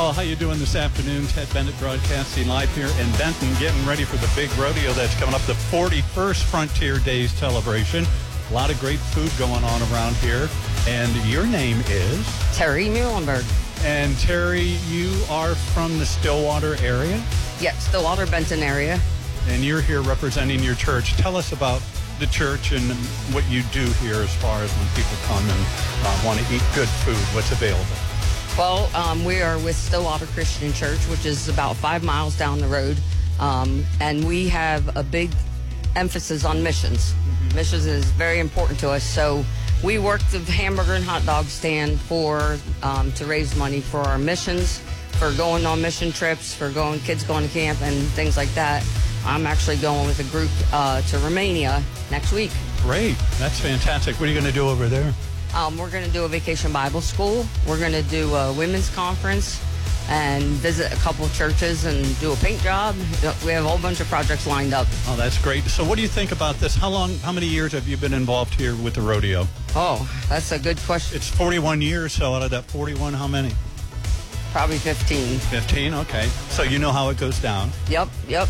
Well, how you doing this afternoon? Ted Bennett broadcasting live here in Benton, getting ready for the big rodeo that's coming up, the 41st Frontier Days celebration. A lot of great food going on around here. And your name is? Terry Muhlenberg. And Terry, you are from the Stillwater area? Yep, Stillwater, Benton area. And you're here representing your church. Tell us about the church and what you do here as far as when people come and want to eat good food. What's available? Well, we are with Stillwater Christian Church, which is about 5 miles down the road. And we have a big emphasis on missions. Missions is very important to us. So we work the hamburger and hot dog stand to raise money for our missions, for going on mission trips, for kids going to camp and things like that. I'm actually going with a group to Romania next week. Great. That's fantastic. What are you going to do over there? We're going to do a vacation Bible school. We're going to do a women's conference and visit a couple of churches and do a paint job. We have a whole bunch of projects lined up. Oh, that's great. So what do you think about this? How many years have you been involved here with the rodeo? Oh, that's a good question. It's 41 years, so out of that 41, how many? Probably 15. 15, okay. So you know how it goes down. Yep.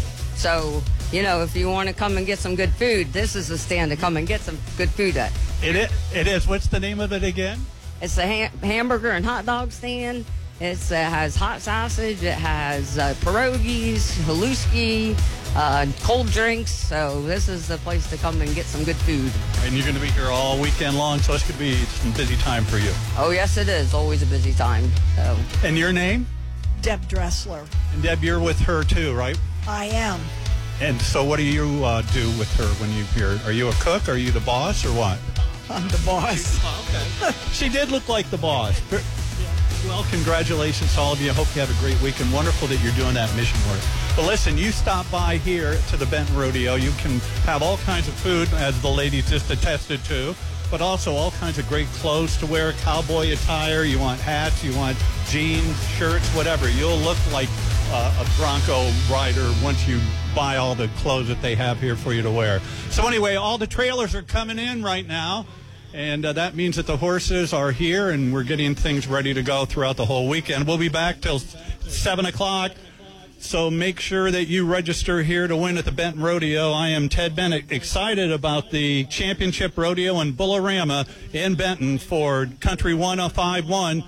So, if you want to come and get some good food, this is the stand to come and get some good food at. It is. What's the name of it again? It's a hamburger and hot dog stand. It has hot sausage. It has pierogies, haluski, cold drinks. So this is the place to come and get some good food. And you're going to be here all weekend long, so it's going to be some busy time for you. Oh, yes, it is. Always a busy time. So. And your name? Deb Dressler. And Deb, you're with her too, right? I am. And so what do you do with her when you're here? Are you a cook? Are you the boss or what? I'm the boss. Okay. She did look like the boss. Well, congratulations to all of you. I hope you have a great week, and wonderful that you're doing that mission work. But listen, you stop by here to the Benton Rodeo. You can have all kinds of food, as the ladies just attested to, but also all kinds of great clothes to wear, cowboy attire. You want hats, you want jeans, shirts, whatever. You'll look like a Bronco rider once you buy all the clothes that they have here for you to wear. So anyway, all the trailers are coming in right now. And that means that the horses are here, and we're getting things ready to go throughout the whole weekend. We'll be back till 7 o'clock, so make sure that you register here to win at the Benton Rodeo. I am Ted Bennett, excited about the championship rodeo in Bullarama in Benton for Country 105.1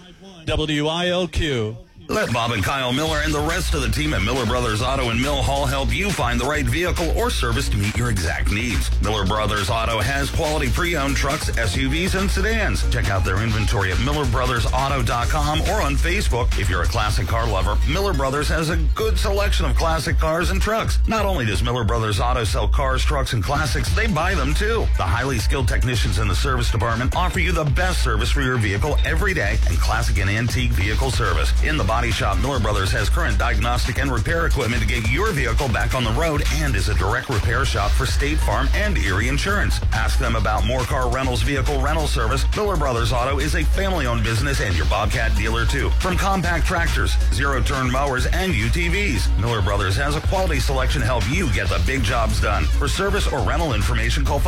WIOQ. Let Bob and Kyle Miller and the rest of the team at Miller Brothers Auto in Mill Hall help you find the right vehicle or service to meet your exact needs. Miller Brothers Auto has quality pre-owned trucks, SUVs, and sedans. Check out their inventory at MillerBrothersAuto.com or on Facebook. If you're a classic car lover, Miller Brothers has a good selection of classic cars and trucks. Not only does Miller Brothers Auto sell cars, trucks, and classics, they buy them too. The highly skilled technicians in the service department offer you the best service for your vehicle every day and classic and antique vehicle service. In the body shop, Miller Brothers has current diagnostic and repair equipment to get your vehicle back on the road and is a direct repair shop for State Farm and Erie Insurance. Ask them about More Car Rentals vehicle rental service. Miller Brothers Auto is a family-owned business and your Bobcat dealer too. From compact tractors, zero-turn mowers, and UTVs, Miller Brothers has a quality selection to help you get the big jobs done. For service or rental information, call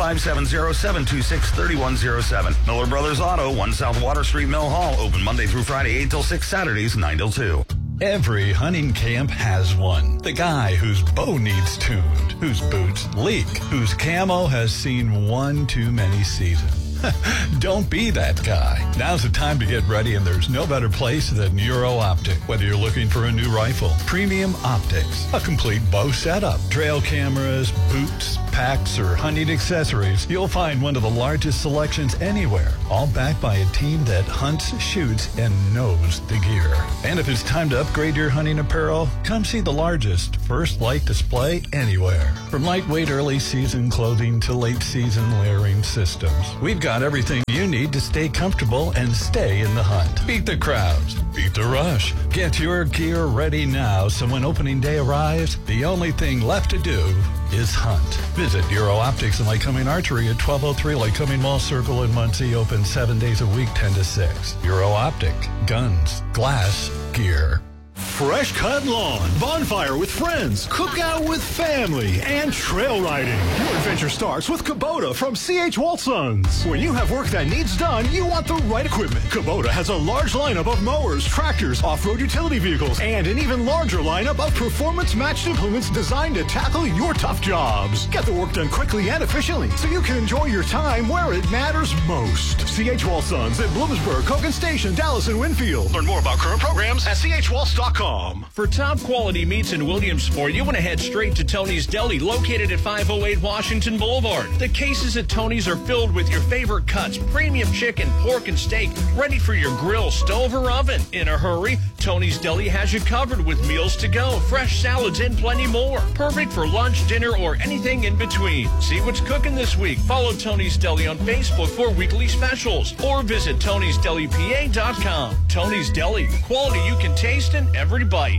570-726-3107. Miller Brothers Auto, 1 South Water Street, Mill Hall. Open Monday through Friday, 8 till 6, Saturdays, 9 till 2. Every hunting camp has one. The guy whose bow needs tuned, whose boots leak, whose camo has seen one too many seasons. Don't be that guy. Now's the time to get ready, and there's no better place than Euro Optic. Whether you're looking for a new rifle, premium optics, a complete bow setup, trail cameras, boots, packs, or hunting accessories, you'll find one of the largest selections anywhere, all backed by a team that hunts, shoots, and knows the gear. And if it's time to upgrade your hunting apparel, come see the largest First Light display anywhere. From lightweight early season clothing to late season layering systems, we've got everything you need to stay comfortable and stay in the hunt. Beat the crowds, beat the rush. Get your gear ready now, so when opening day arrives, the only thing left to do is hunt. Visit Euro Optics and Lycoming Archery at 1203 Lycoming Mall Circle in Muncie, open 7 days a week, 10 to 6. Euro Optic, guns, glass, gear. fresh cut lawn, bonfire with friends, cookout with family, and trail riding. Your adventure starts with Kubota from C.H. Waltzons. When you have work that needs done, you want the right equipment. Kubota has a large lineup of mowers, tractors, off-road utility vehicles, and an even larger lineup of performance-matched implements designed to tackle your tough jobs. Get the work done quickly and efficiently so you can enjoy your time where it matters most. C.H. Waltzons at Bloomsburg, Cogan Station, Dallas, and Winfield. Learn more about current programs at chwaltz.com. For top quality meats in Williamsport, you want to head straight to Tony's Deli, located at 508 Washington Boulevard. The cases at Tony's are filled with your favorite cuts, premium chicken, pork, and steak, ready for your grill, stove, or oven. In a hurry, Tony's Deli has you covered with meals to go, fresh salads, and plenty more. Perfect for lunch, dinner, or anything in between. See what's cooking this week. Follow Tony's Deli on Facebook for weekly specials, or visit Tony'sDeliPA.com. Tony's Deli, quality you can taste in every bite.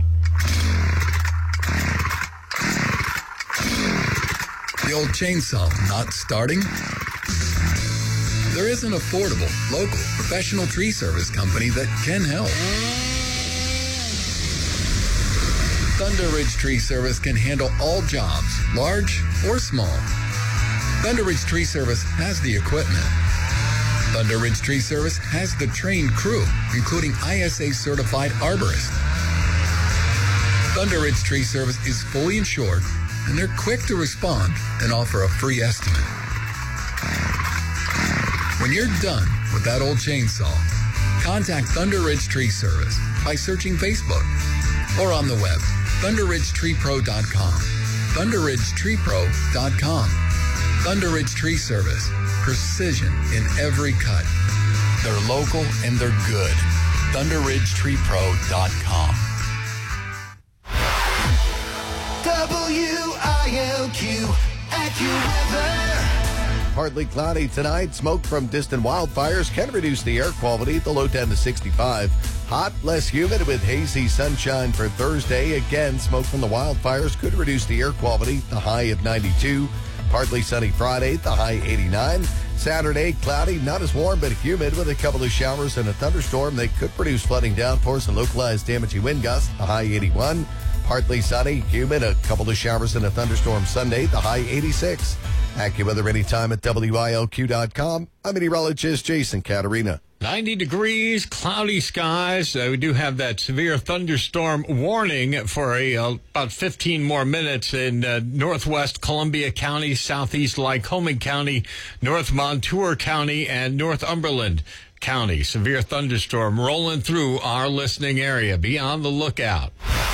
The old chainsaw not starting? There is an affordable, local, professional tree service company that can help. Thunder Ridge Tree Service can handle all jobs, large or small. Thunder Ridge Tree Service has the equipment. Thunder Ridge Tree Service has the trained crew, including ISA certified arborists. Thunder Ridge Tree Service is fully insured, and they're quick to respond and offer a free estimate. When you're done with that old chainsaw, contact Thunder Ridge Tree Service by searching Facebook or on the web, ThunderRidgeTreePro.com. ThunderRidgeTreePro.com. Thunder Ridge Tree Service. Precision in every cut. They're local and they're good. ThunderRidgeTreePro.com. WILQ AccuWeather. Partly cloudy tonight. Smoke from distant wildfires can reduce the air quality. The low 10 to 65. Hot, less humid with hazy sunshine for Thursday. Again, smoke from the wildfires could reduce the air quality. The high of 92. Partly sunny Friday. The high 89. Saturday, cloudy, not as warm, but humid with a couple of showers and a thunderstorm. They could produce flooding downpours and localized damaging wind gusts. The high 81. Partly sunny, humid, a couple of showers and a thunderstorm Sunday. The high 86. AccuWeather anytime at WILQ.com. I'm meteorologist Jason Caterina. 90 degrees, cloudy skies. We do have that severe thunderstorm warning for about 15 more minutes in northwest Columbia County, southeast Lycoming County, North Montour County, and Northumberland County. Severe thunderstorm rolling through our listening area. Be on the lookout.